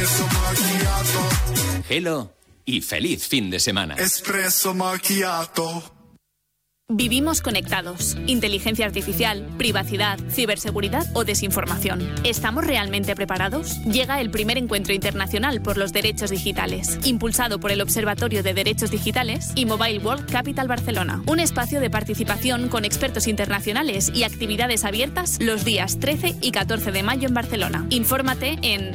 Espresso macchiato. Hello y feliz fin de semana. Espresso macchiato. Vivimos conectados. Inteligencia artificial, privacidad, ciberseguridad o desinformación. ¿Estamos realmente preparados? Llega el primer encuentro internacional por los derechos digitales, impulsado por el Observatorio de Derechos Digitales y Mobile World Capital Barcelona. Un espacio de participación con expertos internacionales y actividades abiertas los días 13 y 14 de mayo en Barcelona. Infórmate en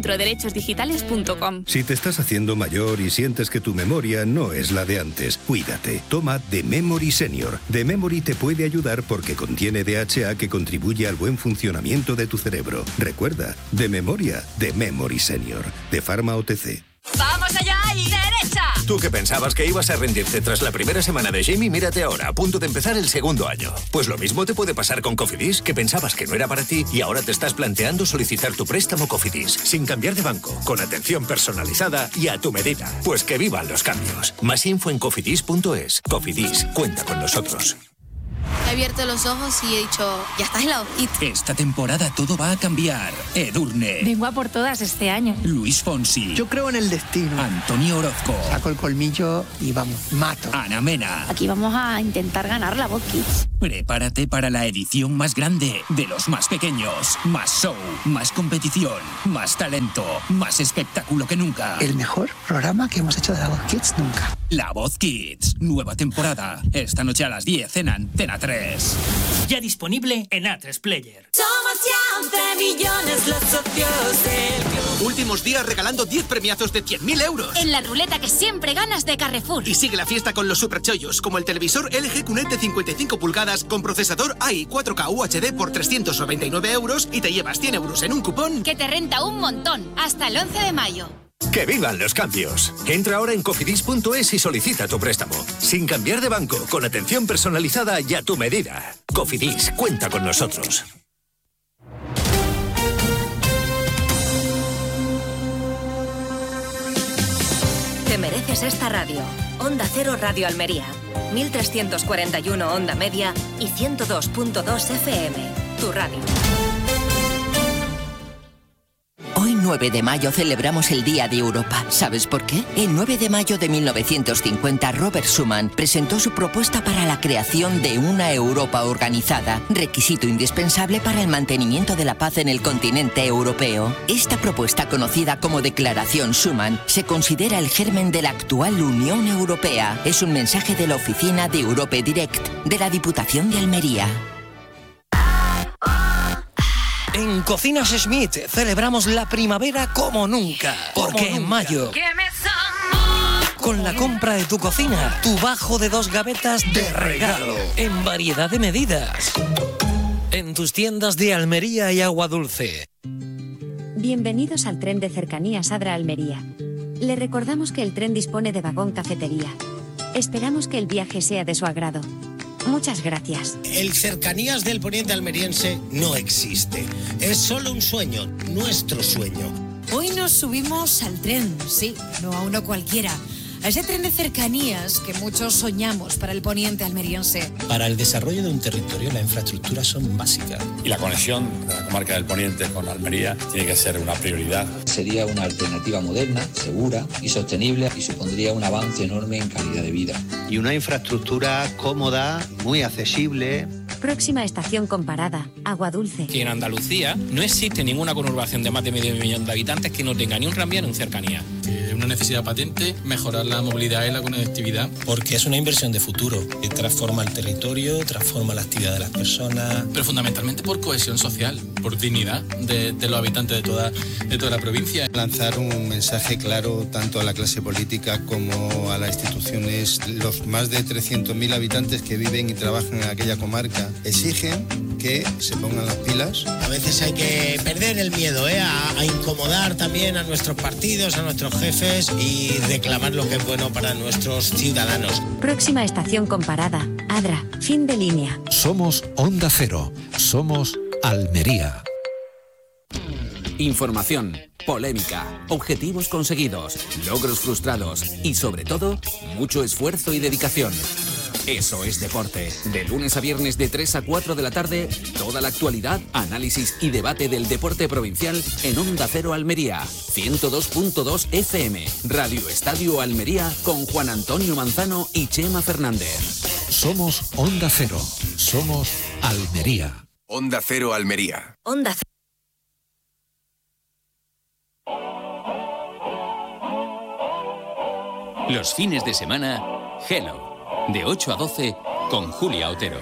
encuentroderechosdigitales.com. Si te estás haciendo mayor y sientes que tu memoria no es la de antes, cuídate. Toma The Memory Senior. The Memory te puede ayudar porque contiene DHA que contribuye al buen funcionamiento de tu cerebro. Recuerda, de memoria, The Memory Senior, de Pharma OTC. ¡Vamos allá y derecha! Tú que pensabas que ibas a rendirte tras la primera semana de Jamie, mírate ahora, a punto de empezar el segundo año. Pues lo mismo te puede pasar con Cofidis, que pensabas que no era para ti y ahora te estás planteando solicitar tu préstamo Cofidis, sin cambiar de banco, con atención personalizada y a tu medida. Pues que vivan los cambios. Más info en cofidis.es. Cofidis, cuenta con nosotros. He abierto los ojos y he dicho, ya estás en la hojita. Esta temporada todo va a cambiar. Edurne. Vengo a por todas este año. Luis Fonsi. Yo creo en el destino. Antonio Orozco. Saco el colmillo y vamos, mato. Ana Mena. Aquí vamos a intentar ganar la Voz Kids. Prepárate para la edición más grande de los más pequeños. Más show, más competición, más talento, más espectáculo que nunca. El mejor programa que hemos hecho de la Voz Kids nunca. La Voz Kids, nueva temporada. Esta noche a las 10 en Antena 3. Ya disponible en A3 Player. Somos ya 11 millones los socios del club. Últimos días regalando 10 premiazos de 100.000 euros. En la ruleta que siempre ganas de Carrefour. Y sigue la fiesta con los superchollos, como el televisor LG QNED de 55 pulgadas con procesador AI 4K UHD por 399 euros y te llevas 100 euros en un cupón. Que te renta un montón. Hasta el 11 de mayo. ¡Que vivan los cambios! Entra ahora en cofidis.es y solicita tu préstamo. Sin cambiar de banco, con atención personalizada y a tu medida. Cofidis, cuenta con nosotros. Te mereces esta radio. Onda Cero Radio Almería. 1341 Onda Media y 102.2 FM. Tu radio. Hoy 9 de mayo celebramos el Día de Europa. ¿Sabes por qué? El 9 de mayo de 1950 Robert Schuman presentó su propuesta para la creación de una Europa organizada, requisito indispensable para el mantenimiento de la paz en el continente europeo. Esta propuesta, conocida como Declaración Schuman, se considera el germen de la actual Unión Europea. Es un mensaje de la oficina de Europe Direct de la Diputación de Almería. En Cocinas Schmidt celebramos la primavera como nunca. Porque en mayo, con la compra de tu cocina, tu bajo de 2 gavetas de regalo. En variedad de medidas. En tus tiendas de Almería y Agua Dulce. Bienvenidos al tren de cercanías Adra Almería. Le recordamos que el tren dispone de vagón cafetería. Esperamos que el viaje sea de su agrado. Muchas gracias. El Cercanías del Poniente almeriense no existe. Es solo un sueño, nuestro sueño. Hoy nos subimos al tren, sí, no a uno cualquiera. A ese tren de cercanías que muchos soñamos para el Poniente almeriense. Para el desarrollo de un territorio, las infraestructuras son básicas. Y la conexión de la comarca del Poniente con Almería tiene que ser una prioridad. Sería una alternativa moderna, segura y sostenible y supondría un avance enorme en calidad de vida. Y una infraestructura cómoda, muy accesible. Próxima estación comparada, Agua Dulce. Y en Andalucía no existe ninguna conurbación de más de medio millón de habitantes que no tenga ni un tranvía ni un cercanía. Una necesidad patente, mejorar la movilidad y la conectividad. Porque es una inversión de futuro que transforma el territorio, transforma la actividad de las personas. Pero fundamentalmente por cohesión social, por dignidad de los habitantes de toda la provincia. Lanzar un mensaje claro tanto a la clase política como a las instituciones. Los más de 300.000 habitantes que viven y trabajan en aquella comarca exigen que se pongan las pilas. A veces hay que perder el miedo, a incomodar también a nuestros partidos, a nuestros jefes y reclamar lo que es bueno para nuestros ciudadanos. Próxima estación comparada, Adra, fin de línea. Somos Onda Cero, somos Almería. Información, polémica, objetivos conseguidos, logros frustrados y sobre todo, mucho esfuerzo y dedicación. Eso es deporte. De lunes a viernes de 3 a 4 de la tarde, toda la actualidad, análisis y debate del deporte provincial en Onda Cero Almería. 102.2 FM. Radio Estadio Almería con Juan Antonio Manzano y Chema Fernández. Somos Onda Cero. Somos Almería. Onda Cero Almería. Onda Cero. Los fines de semana, Hello. De 8 a 12 con Julia Otero.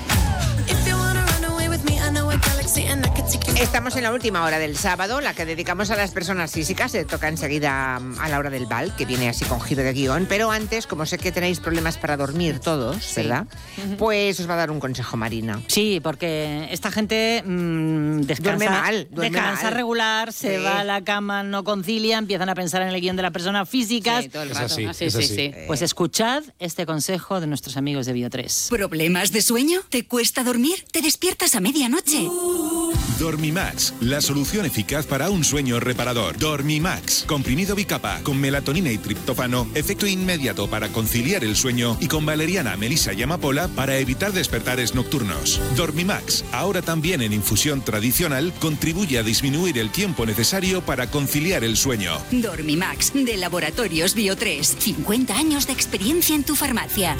Estamos en la última hora del sábado, la que dedicamos a las personas físicas. Se toca enseguida a la hora del bal, que viene así con giro de guión. Pero antes, como sé que tenéis problemas para dormir todos, sí, ¿verdad? Pues os va a dar un consejo Marina. Sí, porque esta gente descansa, duerme mal. regular, se va a la cama, no concilia, empiezan a pensar en el guión de las personas físicas. Sí, todo el rato. Sí. Pues escuchad este consejo de nuestros amigos de Bio3. ¿Problemas de sueño? ¿Te cuesta dormir? ¿Te despiertas a medianoche? Dormimax, la solución eficaz para un sueño reparador. Dormimax, comprimido bicapa, con melatonina y triptófano, efecto inmediato para conciliar el sueño, y con valeriana, melisa y amapola para evitar despertares nocturnos. Dormimax, ahora también en infusión tradicional, contribuye a disminuir el tiempo necesario para conciliar el sueño. Dormimax, de Laboratorios Bio3. 50 años de experiencia en tu farmacia.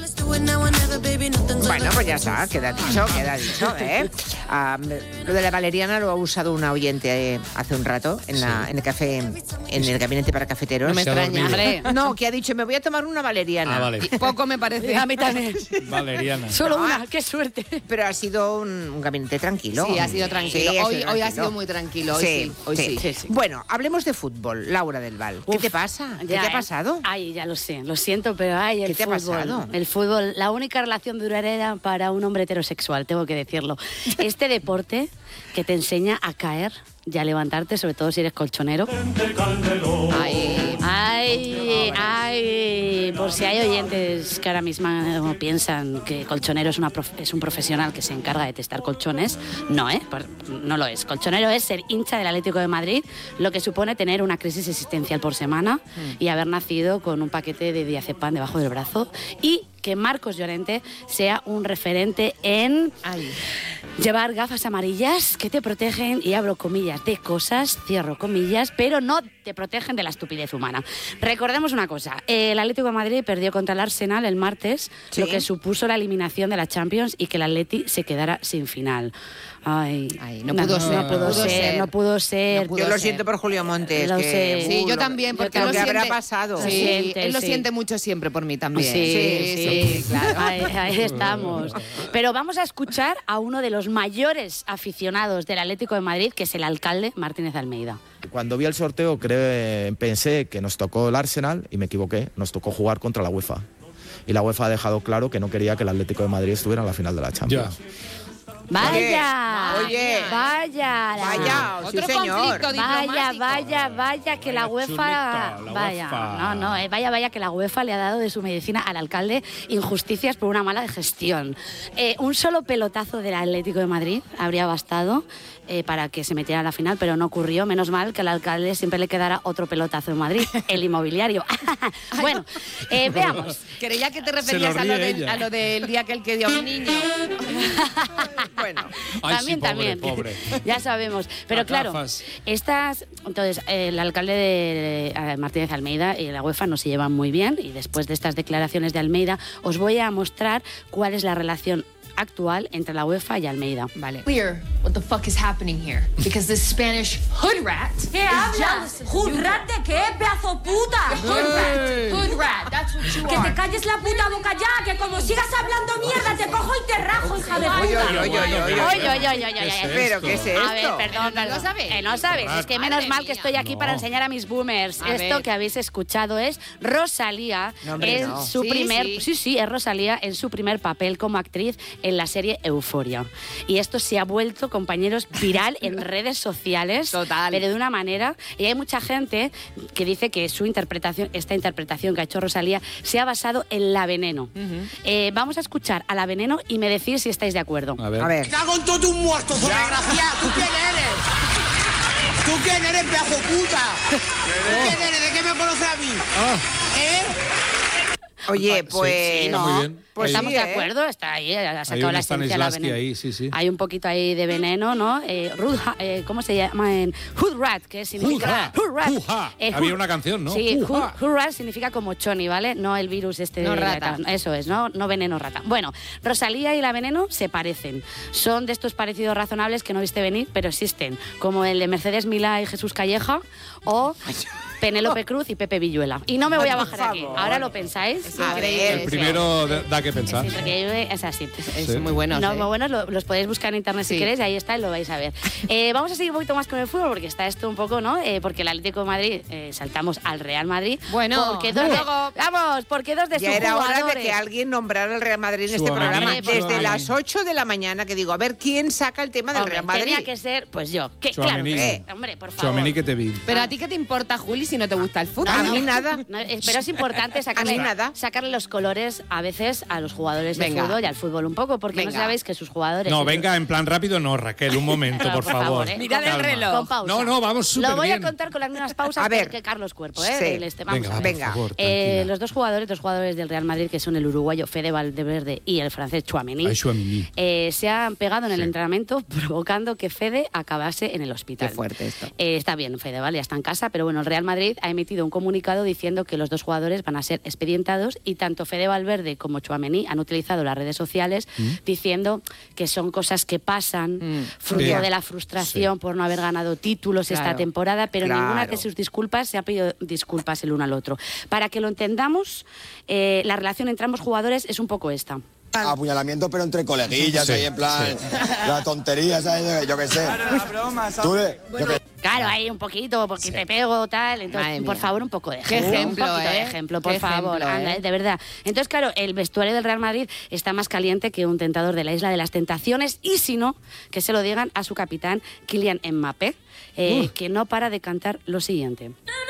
Bueno, pues ya está, queda dicho, ¿eh? Lo de la valeriana lo ha usado una oyente hace un rato en el café, en el gabinete para cafeteros. No me extraña, hombre. No, que ha dicho, me voy a tomar una valeriana. Ah, vale. Poco me parece. A mí también. Valeriana. Solo una, qué suerte. Pero ha sido un gabinete tranquilo. Sí, ha sido tranquilo. Sí, hoy ha sido muy tranquilo. Hoy sí. Bueno, hablemos de fútbol, Laura del Val. ¿Qué te pasa? ¿Qué te ha pasado? Ay, ya lo sé, lo siento, pero el ¿qué te ha pasado? El fútbol, la única relación duradera para un hombre heterosexual, tengo que decirlo. Este deporte que te enseña a caer y a levantarte, sobre todo si eres colchonero. Ay, por si hay oyentes que ahora mismo piensan que colchonero es un profesional que se encarga de testar colchones, no, no lo es. Colchonero es ser hincha del Atlético de Madrid, lo que supone tener una crisis existencial por semana y haber nacido con un paquete de diazepam debajo del brazo, y que Marcos Llorente sea un referente en llevar gafas amarillas que te protegen, y abro comillas, de cosas, cierro comillas, pero no te protegen de la estupidez humana. Recordemos una cosa, el Atlético de Madrid perdió contra el Arsenal el martes, ¿sí?, lo que supuso la eliminación de la Champions y que el Atleti se quedara sin final. No pudo ser. Yo lo siento por Julio Montes. Sí, yo también, porque lo que habrá pasado. Sí, él lo siente mucho siempre por mí también. Sí, claro. Ahí estamos. Pero vamos a escuchar a uno de los mayores aficionados del Atlético de Madrid, que es el alcalde Martínez Almeida. Cuando vi el sorteo pensé que nos tocó el Arsenal y me equivoqué, nos tocó jugar contra la UEFA. Y la UEFA ha dejado claro que no quería que el Atlético de Madrid estuviera en la final de la Champions. Vaya, otro conflicto diplomático. Vaya que la UEFA, vaya que la UEFA le ha dado de su medicina al alcalde injusticias por una mala gestión. Un solo pelotazo del Atlético de Madrid habría bastado para que se metiera a la final, pero no ocurrió. Menos mal que al alcalde siempre le quedara otro pelotazo en Madrid, el inmobiliario. Bueno, veamos. Creía que te referías a lo del día que dio a mi niño. Bueno, también. Pobre. Ya sabemos. Pero claro, entonces, el alcalde de Martínez Almeida y la UEFA no se llevan muy bien, y después de estas declaraciones de Almeida os voy a mostrar cuál es la relación actual entre la UEFA y Almeida. Vale. Clear what the fuck is happening here, because this Spanish hood rat. ¿Qué hablas? ¿Hood rat de qué, pedazo puta? Hood rat, that's what you are. Que te calles la puta boca ya, que como sigas hablando mierda te cojo y te rajo, hija de puta. ¿Pero qué es esto? A ver, perdón. No sabes. Es que menos mal que estoy aquí para enseñar a mis boomers. Esto que habéis escuchado es Rosalía en su primer... Sí, es Rosalía en su primer papel como actriz en la serie Euforia. Y esto se ha vuelto, compañeros, viral en redes sociales. Total. Pero de una manera. Y hay mucha gente que dice que esta interpretación que ha hecho Rosalía se ha basado en La Veneno. Vamos a escuchar a La Veneno y me decís si estáis de acuerdo. A ver. ¡Cago en todo un muerto, desgraciado! ¿Tú quién eres? ¿Tú quién eres, pedazo puta? ¿Tú quién eres? ¿De qué me conoces a mí? Oye, pues... Sí, no. Pues estamos sí, de acuerdo, está ahí, ha sacado la esencia de la veneno. ahí, sí. Hay un poquito ahí de veneno, ¿no? ¿Cómo se llama? Hood rat, que significa... Hood rat. Había una canción, ¿no? Sí, hood rat significa como choni, ¿vale? No el virus no rata. Eso es, ¿no? No veneno rata. Bueno, Rosalía y la veneno se parecen. Son de estos parecidos razonables que no viste venir, pero existen. Como el de Mercedes Milá y Jesús Calleja o Penélope Cruz y Pepe Villuela. Y no me voy a bajar aquí. Ahora lo pensáis. Es increíble. El primero da que pensar. Sí, porque es así. Es muy bueno. No, muy buenos, los podéis buscar en internet si queréis, ahí está y lo vais a ver. Vamos a seguir un poquito más con el fútbol porque está esto un poco, ¿no? Porque el Atlético de Madrid, saltamos al Real Madrid. Bueno, porque dos de sus ya era hora jugadores... de que alguien nombrara al Real Madrid en este Tchouaméni, programa. Desde Tchouaméni. las 8 de la mañana que digo, a ver quién saca el tema del Hombre, Real Madrid. tenía que ser, pues yo. Claro, Tchouaméni. hombre, por favor. Tchouaméni que te vi. Pero a ti qué te importa, Juli, si no te gusta el fútbol. A mí nada. No, pero es importante sacarle los colores a veces a los jugadores de fútbol y al fútbol un poco, porque no sabéis que sus jugadores... No, venga, en plan rápido no, Raquel, un momento, por favor. Mirad el reloj. Con pausa. No, vamos súper bien. Lo voy a contar con las mismas pausas A ver. que Carlos Cuerpo, Sí. Vamos a ver. Venga. Por favor, Los dos jugadores del Real Madrid, que son el uruguayo Fede Valverde y el francés Tchouaméni, se han pegado en el entrenamiento provocando que Fede acabase en el hospital. Qué fuerte esto. Está bien, Fede, ¿vale? Ya está en casa, pero bueno, el Real Madrid ha emitido un comunicado diciendo que los dos jugadores van a ser expedientados y tanto Fede Valverde como Tchouaméni han utilizado las redes sociales diciendo que son cosas que pasan fruto de la frustración por no haber ganado títulos esta temporada, pero ninguna de sus disculpas se ha pedido disculpas el uno al otro. Para que lo entendamos, la relación entre ambos jugadores es un poco esta. Apuñalamiento, pero entre coleguillas, ahí en plan, la tontería, ¿sabes? Yo qué sé. Claro, ahí un poquito, porque te pego, tal. Entonces, por favor, un poco de ejemplo. Qué ejemplo, un poquito de ejemplo, por Qué favor. ejemplo, Anda, de verdad. Entonces, claro, el vestuario del Real Madrid está más caliente que un tentador de la Isla de las Tentaciones. Y si no, que se lo digan a su capitán, Kylian Mbappé, que no para de cantar lo siguiente.